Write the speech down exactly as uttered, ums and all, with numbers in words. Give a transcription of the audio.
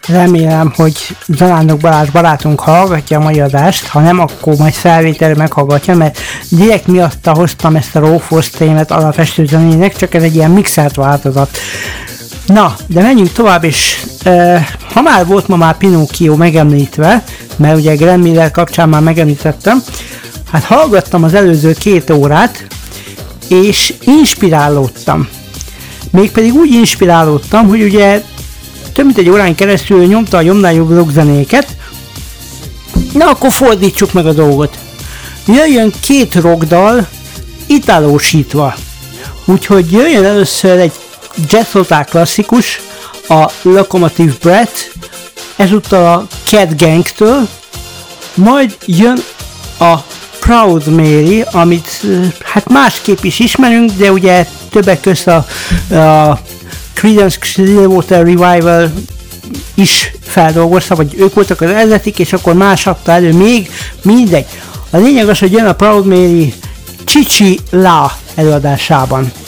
Remélem, hogy Zarándok Balázs barátunk hallgatja a mai adást, ha nem, akkor majd felvételre meghallgatja, mert direkt miatta hoztam ezt a Raw Force témát alapestő zenének, csak ez egy ilyen mixelt változat. Na, de menjünk tovább, és e, ha már volt ma már Pinocchio megemlítve, mert ugye Glenn Miller kapcsán már megemlítettem, hát hallgattam az előző két órát, és inspirálódtam. Mégpedig úgy inspirálódtam, hogy ugye több mint egy órán keresztül nyomta a nyomdájú rockzenéket. Na akkor fordítsuk meg a dolgot. Jöjjön két rockdal itálósítva. Úgyhogy jöjjön először egy Jethro Tull klasszikus, a Locomotive Breath, ezúttal a Cat Gang-től, majd jön a Proud Mary, amit hát másképp is ismerünk, de ugye többek közt a, a Creedence Clearwater Revival is feldolgozta, vagy ők voltak az eredetik, és akkor más adta elő még, mindegy. A lényeg az, hogy jön a Proud Mary Chichi La előadásában.